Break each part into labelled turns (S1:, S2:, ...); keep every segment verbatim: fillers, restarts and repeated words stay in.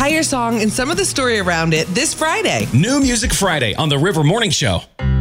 S1: entire song and some of the story around it this Friday.
S2: New Music Friday on the River Morning Show.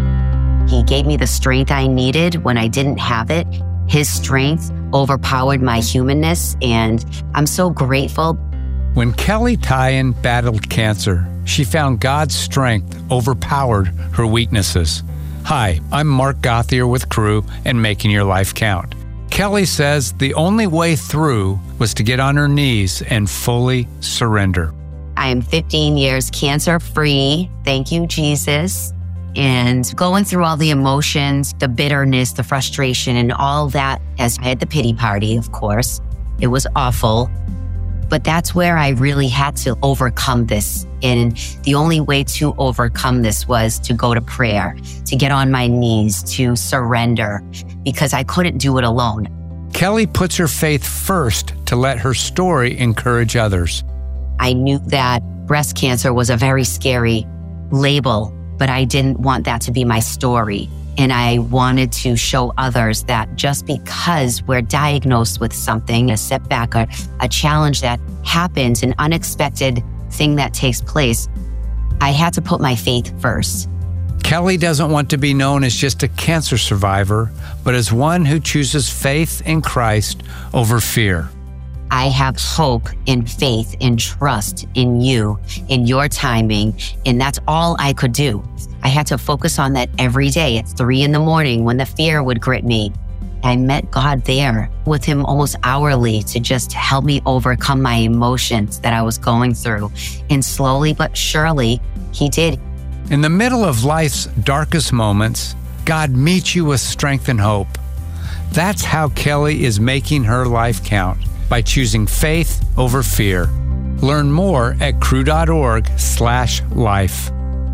S3: He gave me the strength I needed when I didn't have it. His strength overpowered my humanness, and I'm so grateful.
S4: When Kelly Tyan battled cancer, she found God's strength overpowered her weaknesses. Hi, I'm Mark Gothier with Crew and Making Your Life Count. Kelly says the only way through was to get on her knees and fully surrender.
S3: I am fifteen years cancer-free. Thank you, Jesus. And going through all the emotions, the bitterness, the frustration, and all that, as I had the pity party, of course. It was awful. But that's where I really had to overcome this. And the only way to overcome this was to go to prayer, to get on my knees, to surrender, because I couldn't do it alone.
S4: Kelly puts her faith first to let her story encourage others.
S3: I knew that breast cancer was a very scary label, but I didn't want that to be my story. And I wanted to show others that just because we're diagnosed with something, a setback, or a challenge that happens, an unexpected thing that takes place, I had to put my faith first.
S4: Kelly doesn't want to be known as just a cancer survivor, but as one who chooses faith in Christ over fear.
S3: I have hope and faith and trust in you, in your timing, and that's all I could do. I had to focus on that every day at three in the morning when the fear would grip me. I met God there with him almost hourly to just help me overcome my emotions that I was going through. And slowly but surely, he did.
S4: In the middle of life's darkest moments, God meets you with strength and hope. That's how Kelly is making her life count, by choosing faith over fear. Learn more at crew.org slash life.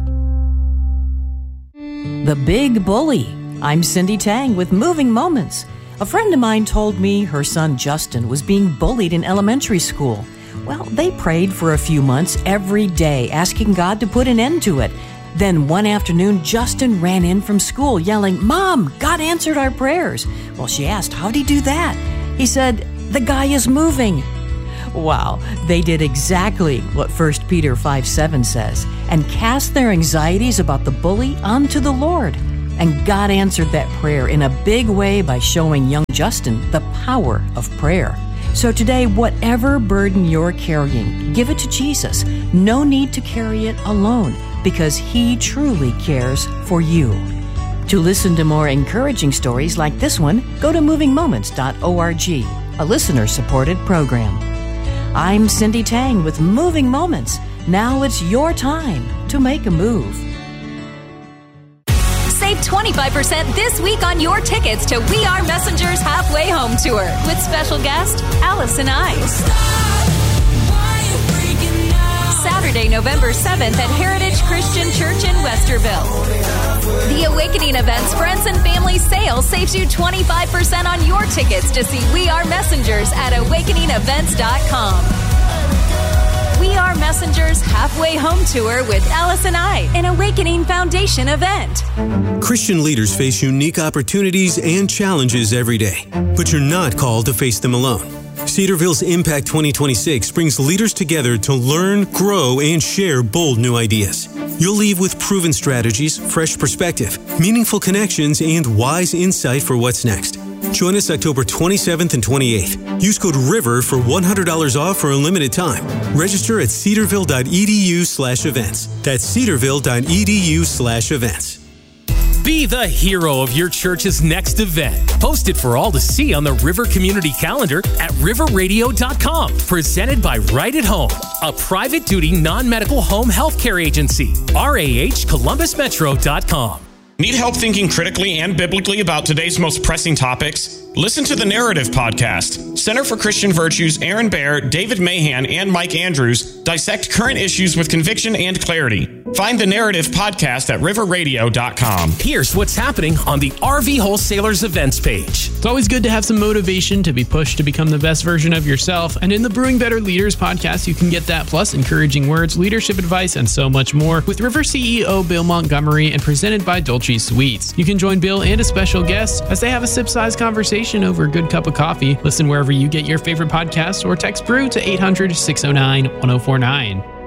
S5: The Big Bully. I'm Cindy Tang with Moving Moments. A friend of mine told me her son Justin was being bullied in elementary school. Well, they prayed for a few months every day, asking God to put an end to it. Then one afternoon, Justin ran in from school yelling, "Mom, God answered our prayers." Well, she asked, "How'd he do that?" He said, "The guy is moving." Wow, they did exactly what First Peter five seven says, and cast their anxieties about the bully onto the Lord. And God answered that prayer in a big way by showing young Justin the power of prayer. So today, whatever burden you're carrying, give it to Jesus. No need to carry it alone, because he truly cares for you. To listen to more encouraging stories like this one, go to moving moments dot org, a listener-supported program. I'm Cindy Tang with Moving Moments. Now it's your time to make a move.
S6: Save twenty-five percent this week on your tickets to We Are Messengers Halfway Home Tour with special guest Allison Ives. Saturday, November seventh at Heritage Christian Church in Westerville. The Awakening Events Friends and Family Sale saves you twenty-five percent on your tickets to see We Are Messengers at awakening events dot com. We Are Messengers Halfway Home Tour with Allison I, an Awakening Foundation event.
S7: Christian leaders face unique opportunities and challenges every day, but you're not called to face them alone. Cedarville's Impact twenty twenty-six brings leaders together to learn, grow, and share bold new ideas. You'll leave with proven strategies, fresh perspective, meaningful connections, and wise insight for what's next. Join us October twenty-seventh and twenty-eighth. Use code RIVER for one hundred dollars off for a limited time. Register at cedarville.edu slash events. That's cedarville.edu slash events.
S8: Be the hero of your church's next event. Post it for all to see on the River Community Calendar at river radio dot com. Presented by Right at Home, a private duty non-medical home healthcare agency. R A H Columbus Metro dot com.
S2: Need help thinking critically and biblically about today's most pressing topics? Listen to the Narrative Podcast. Center for Christian Virtues' Aaron Baer, David Mahan, and Mike Andrews dissect current issues with conviction and clarity. Find the Narrative Podcast at river radio dot com.
S8: Here's what's happening on the R V Wholesalers events page.
S9: It's always good to have some motivation to be pushed to become the best version of yourself. And in the Brewing Better Leaders podcast, you can get that, plus encouraging words, leadership advice, and so much more with River C E O Bill Montgomery and presented by Dolce Sweets. You can join Bill and a special guest as they have a sip-sized conversation conversation over a good cup of coffee. Listen wherever you get your favorite podcasts or text Brew to eight hundred, six oh nine, one oh four nine.